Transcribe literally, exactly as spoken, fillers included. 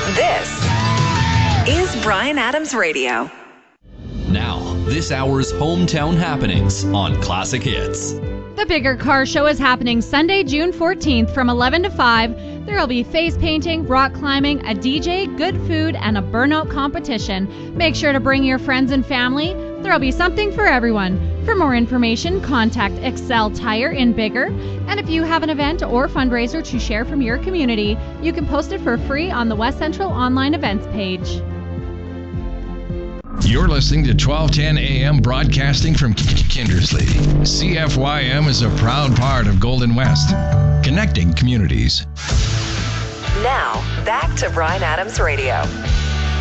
This is Bryan Adams Radio. Now, this hour's hometown happenings on Classic Hits. The Bigger Car Show is happening Sunday, June fourteenth from eleven to five. There will be face painting, rock climbing, a D J, good food, and a burnout competition. Make sure to bring your friends and family. There will be something for everyone. For more information, contact Excel Tire in Bigger. And if you have an event or fundraiser to share from your community, you can post it for free on the West Central Online Events page. You're listening to twelve ten A M broadcasting from Kindersley. C F Y M is a proud part of Golden West, connecting communities. Now, back to Bryan Adams Radio.